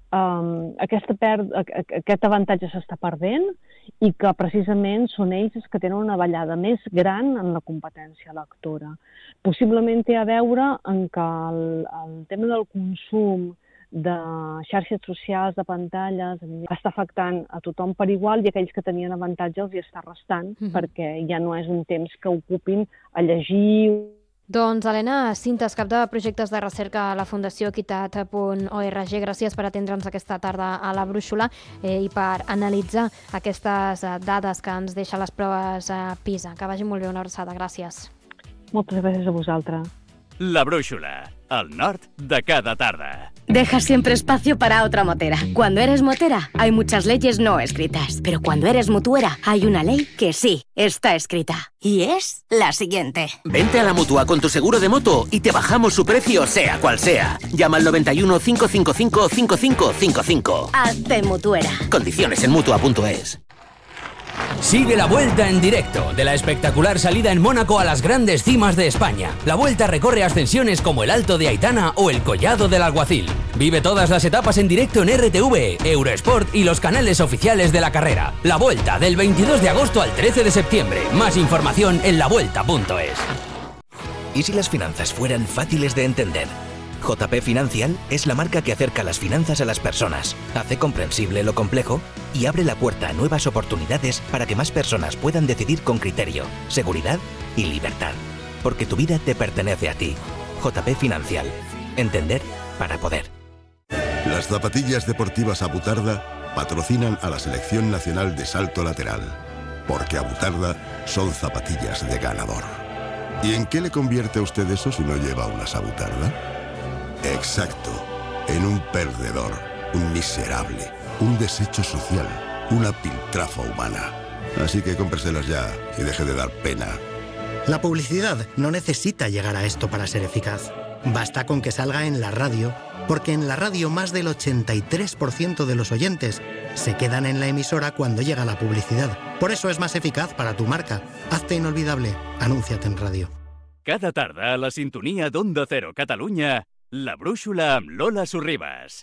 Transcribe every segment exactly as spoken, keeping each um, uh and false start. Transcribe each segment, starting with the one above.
um, aquesta per... aquest avantatge s'està perdent i que precisament són ells els que tenen una ballada més gran en la competència lectora. Possiblement té a veure en que el, el tema del consum de xarxes socials, de pantalles, està afectant a tothom per igual i aquells que tenien avantatge els hi està restant mm-hmm. perquè ja no és un temps que ocupin a llegir. Doncs Helena Cintas, cap de projectes de recerca a la Fundació Equitat punt org, gràcies per atendre'ns aquesta tarda a la Brúixola eh, i per analitzar aquestes dades que ens deixen les proves a PISA. Que vagi molt bé, una abraçada. Gràcies. Moltes gràcies a vosaltres. La Brúixola, el nord de cada tarda. Deja siempre espacio para otra motera. Cuando eres motera, hay muchas leyes no escritas. Pero cuando eres mutuera, hay una ley que sí está escrita. Y es la siguiente. Vente a la Mutua con tu seguro de moto y te bajamos su precio sea cual sea. Llama al noventa y uno, cinco cinco cinco, cinco cinco cinco cinco. Hazte mutuera. Condiciones en mutua punto es. Sigue la Vuelta en directo, de la espectacular salida en Mónaco a las grandes cimas de España. La Vuelta recorre ascensiones como el Alto de Aitana o el Collado del Alguacil. Vive todas las etapas en directo en R T V, Eurosport y los canales oficiales de la carrera. La Vuelta, del veintidós de agosto al trece de septiembre. Más información en la vuelta punto es. ¿Y si las finanzas fueran fáciles de entender? J P Financial es la marca que acerca las finanzas a las personas, hace comprensible lo complejo y abre la puerta a nuevas oportunidades para que más personas puedan decidir con criterio, seguridad y libertad. Porque tu vida te pertenece a ti. J P Financial. Entender para poder. Las zapatillas deportivas Abutarda patrocinan a la Selección Nacional de Salto Lateral. Porque Abutarda son zapatillas de ganador. ¿Y en qué le convierte a usted eso si no lleva unas Abutarda? Exacto, en un perdedor, un miserable, un desecho social, una piltrafa humana. Así que cómpreselas ya y deje de dar pena. La publicidad no necesita llegar a esto para ser eficaz. Basta con que salga en la radio, porque en la radio más del ochenta y tres por ciento de los oyentes se quedan en la emisora cuando llega la publicidad. Por eso es más eficaz para tu marca. Hazte inolvidable, anúnciate en radio. Cada tarda a la sintonia d'Onda Cero Catalunya, La Brúixola amb Lola Sorribas.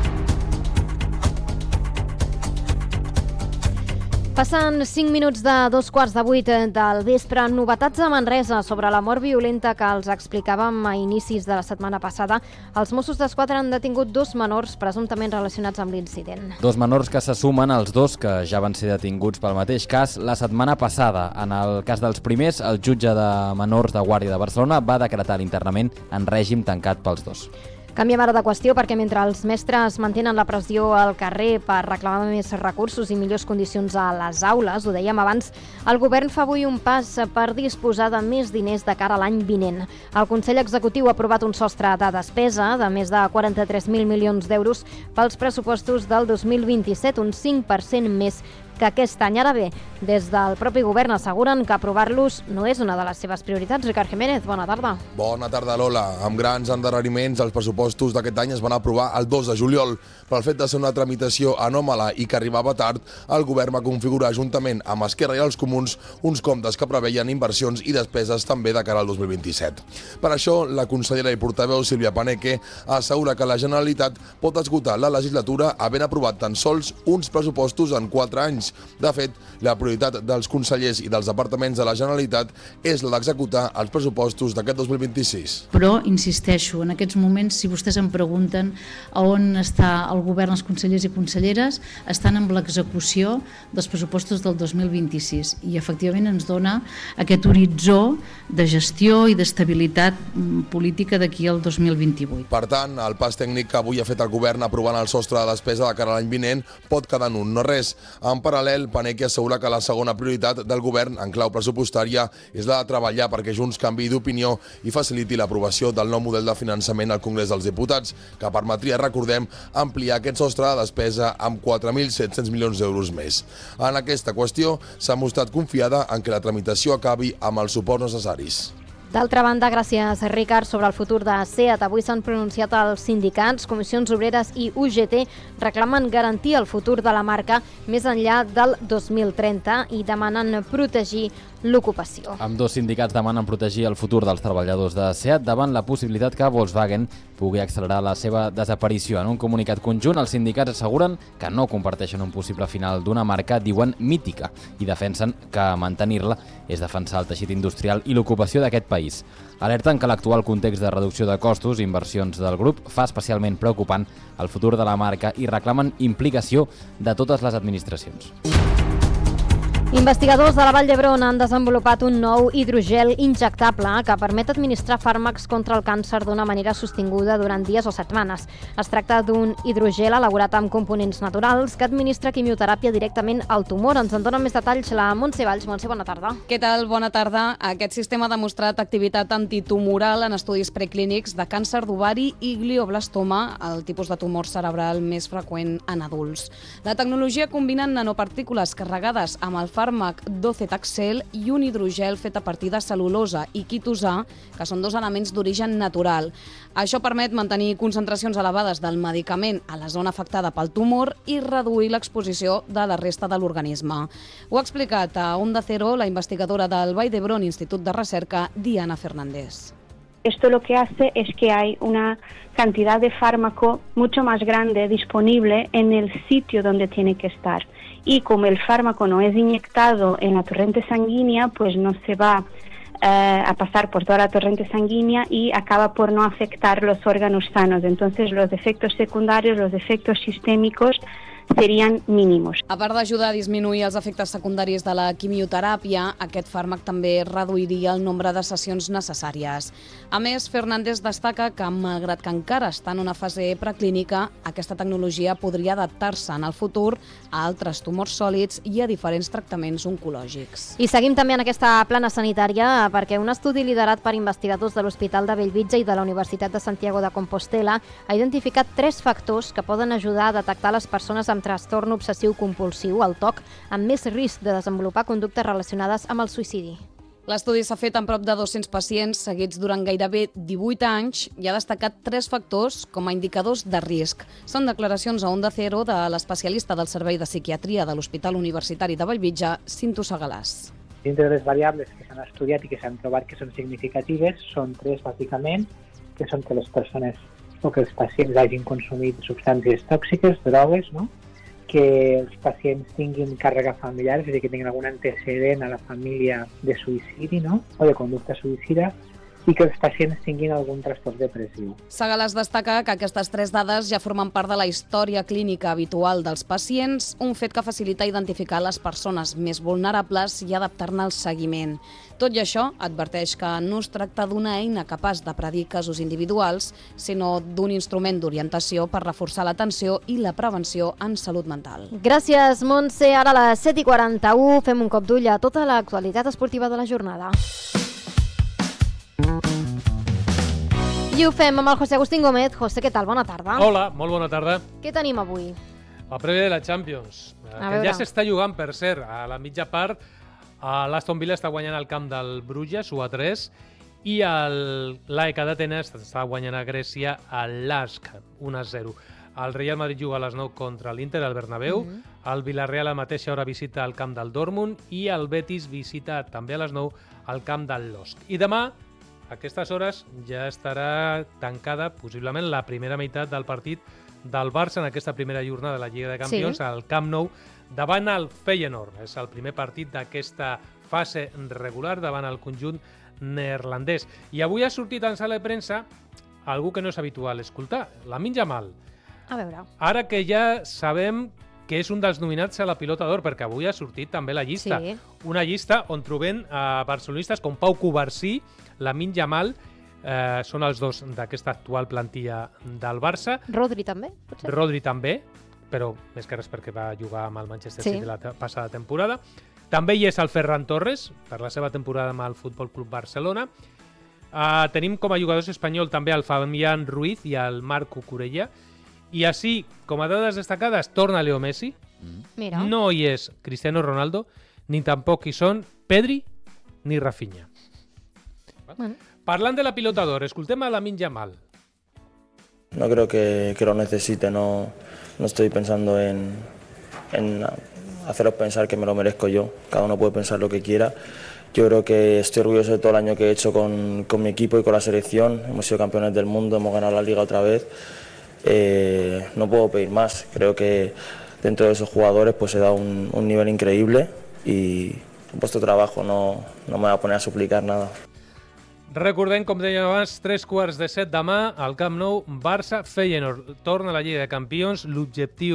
Passen cinc minuts de dos quarts de vuit del vespre. Novetats a Manresa sobre la mort violenta que els explicàvem a inicis de la setmana passada. Els Mossos d'Esquadra han detingut dos menors presumptament relacionats amb l'incident. Dos menors que se sumen als dos que ja van ser detinguts pel mateix cas la setmana passada. En el cas dels primers, el jutge de menors de Guàrdia de Barcelona va decretar l'internament en règim tancat pels dos. Canviem ara de qüestió perquè mentre els mestres mantenen la pressió al carrer per reclamar més recursos i millors condicions a les aules, ho dèiem abans, el govern fa avui un pas per disposar de més diners de cara a l'any vinent. El Consell Executiu ha aprovat un sostre de despesa de més de quaranta-tres mil milions d'euros pels pressupostos del dos mil vint-i-set, un cinc per cent més que aquest any. Ara bé, des del propi govern asseguren que aprovar-los no és una de les seves prioritats. Ricard Jiménez, bona tarda. Bona tarda, Lola. Amb grans endarreriments, els pressupostos d'aquest any es van aprovar el dos de juliol. Pel fet de ser una tramitació anòmala i que arribava tard, el govern va configurar juntament amb Esquerra i els Comuns uns comptes que preveien inversions i despeses també de cara al dos mil vint-i-set. Per això, la consellera i portaveu Sílvia Paneque assegura que la Generalitat pot esgotar la legislatura havent aprovat tan sols uns pressupostos en quatre anys. De fet, la prioritat dels consellers i dels departaments de la Generalitat és la d'executar els pressupostos d'aquest dos mil vint-i-sis. Però, insisteixo, en aquests moments, si vostès em pregunten a on està el govern, els consellers i conselleres, estan amb l'execució dels pressupostos del dos mil vint-i-sis i efectivament ens dona aquest horitzó de gestió i d'estabilitat política d'aquí al dos mil vint-i-vuit. Per tant, el pas tècnic que avui ha fet el govern aprovant el sostre de despesa de cara a l'any vinent pot quedar en un no res. En paral·lel, Paneque assegura que la segona prioritat del govern en clau pressupostària és la de treballar perquè Junts canviï d'opinió i faciliti l'aprovació del nou model de finançament al Congrés dels Diputats, que permetria, recordem, ampliar aquest sostre de despesa amb quatre mil set-cents milions d'euros més. En aquesta qüestió s'ha mostrat confiada en que la tramitació acabi amb els suports necessaris. D'altra banda, gràcies, Ricard, sobre el futur de SEAT. Avui s'han pronunciat els sindicats, comissions obreres i U G T reclamen garantir el futur de la marca més enllà del dos mil trenta i demanen protegir l'ocupació. Ambdós sindicats demanen protegir el futur dels treballadors de SEAT davant la possibilitat que Volkswagen pugui accelerar la seva desaparició. En un comunicat conjunt, els sindicats asseguren que no comparteixen un possible final d'una marca, diuen mítica, i defensen que mantenir-la és defensar el teixit industrial i l'ocupació d'aquest país. Alerten que l'actual context de reducció de costos i inversions del grup fa especialment preocupant el futur de la marca i reclamen implicació de totes les administracions. Investigadors de la Vall d'Hebron han desenvolupat un nou hidrogel injectable que permet administrar fàrmacs contra el càncer d'una manera sostinguda durant dies o setmanes. Es tracta d'un hidrogel elaborat amb components naturals que administra quimioteràpia directament al tumor. Ens en dona més detalls la Montse Valls. Montse, bona tarda. Què tal? Bona tarda. Aquest sistema ha demostrat activitat antitumoral en estudis preclínics de càncer d'ovari i glioblastoma, el tipus de tumor cerebral més freqüent en adults. La tecnologia combina nanopartícules carregades amb el fàrmac docetaxel i un hidrogel fet a partir de cel·lulosa i quitosà, que són dos elements d'origen natural. Això permet mantenir concentracions elevades del medicament a la zona afectada pel tumor i reduir l'exposició de la resta de l'organisme. Ho ha explicat a Onda Cero la investigadora del Vall d'Hebron Institut de Recerca, Diana Fernández. Esto lo que hace es que hay una cantidad de fármaco mucho más grande disponible en el sitio donde tiene que estar. Y como el fármaco no es inyectado en la torrente sanguínea, pues no se va eh, a pasar por toda la torrente sanguínea y acaba por no afectar los órganos sanos. Entonces los efectos secundarios, los efectos sistémicos serien mínimos. A part d'ajudar a disminuir els efectes secundaris de la quimioteràpia, aquest fàrmac també reduiria el nombre de sessions necessàries. A més, Fernández destaca que, malgrat que encara està en una fase preclínica, aquesta tecnologia podria adaptar-se en el futur a altres tumors sòlids i a diferents tractaments oncològics. I seguim també en aquesta plana sanitària perquè un estudi liderat per investigadors de l'Hospital de Bellvitge i de la Universitat de Santiago de Compostela ha identificat tres factors que poden ajudar a detectar les persones amb trastorn obsessiu-compulsiu, el T O C, amb més risc de desenvolupar conductes relacionades amb el suïcidi. L'estudi s'ha fet amb prop de dos-cents pacients seguits durant gairebé divuit anys i ha destacat tres factors com a indicadors de risc. Són declaracions a Onda Cero de l'especialista del Servei de Psiquiatria de l'Hospital Universitari de Bellvitge, Cinto Segalàs. Dintre de les variables que s'han estudiat i que s'han trobat que són significatives són tres, bàsicament, que són que les persones o que els pacients hagin consumit substàncies tòxiques, drogues, no? Que els pacients tinguin càrrega familiar, és a dir, que tinguin algun antecedent a la família de suïcidi, no? O de conducta suïcida, i que els pacients tinguin algun trastorn depressiu. Segalàs destaca que aquestes tres dades ja formen part de la història clínica habitual dels pacients, un fet que facilita identificar les persones més vulnerables i adaptar-ne al seguiment. Tot i això, adverteix que no es tracta d'una eina capaç de predir casos individuals, sinó d'un instrument d'orientació per reforçar l'atenció i la prevenció en salut mental. Gràcies, Montse. Ara a les set i quaranta-u fem un cop d'ull a tota l'actualitat esportiva de la jornada. I ho fem amb el José Agustín Gómez. José, què tal? Bona tarda. Hola, molt bona tarda. Què tenim avui? La prèvia de la Champions, A que veure. ja s'està jugant, per cert, a la mitja part. L'Aston Villa està guanyant al camp del Bruges, u a tres, i l'A E K d'Atenes està guanyant a Grècia a l'Ask, un a zero. El Real Madrid juga a les nou contra l'Inter al Bernabéu, Mm-hmm. el Villarreal a la mateixa hora visita el camp del Dortmund i el Betis visita també a les nou al camp del Losk. I demà, a aquestes hores, ja estarà tancada possiblement la primera meitat del partit del Barça en aquesta primera jornada de la Lliga de Campions, Sí. al Camp Nou, davant el Feyenoord. És el primer partit d'aquesta fase regular davant el conjunt neerlandès. I avui ha sortit en sala de premsa algú que no és habitual escoltar, Lamine Yamal. A veure. Ara que ja sabem que és un dels nominats a la Pilota d'Or, perquè avui ha sortit també la llista. Sí. Una llista on trobem a barcelonistes com Pau Covarsí, Lamine Yamal, eh, són els dos d'aquesta actual plantilla del Barça. Rodri també, potser? Rodri també, però més que res perquè va jugar amb el Manchester Sí. City la te- passada temporada. També hi és el Ferran Torres, per la seva temporada amb el Futbol Club Barcelona. Uh, tenim com a jugadors espanyol també el Fabián Ruiz i el Marc Cucurella. I així, com a dades destacades, torna Leo Messi. Mira. No hi és Cristiano Ronaldo, ni tampoc hi són Pedri ni Rafinha. Bueno. Parlant de la Pilota d'Or, escoltem a Lamine Yamal. No creo que, que lo necesite, no, no estoy pensando en, en haceros pensar que me lo merezco yo. Cada uno puede pensar lo que quiera Yo creo que estoy orgulloso de todo el año que he hecho con, con mi equipo y con la selección. Hemos sido campeones del mundo, hemos ganado la Liga otra vez. Eh, no puedo pedir más. Creo que dentro de esos jugadores pues he dado un, un nivel increíble y he puesto trabajo, no, no me voy a poner a suplicar nada. Recordem, com dèiem abans, tres quarts de set demà al Camp Nou, Barça-Feyenoord. Torna a la Lliga de Campions, l'objectiu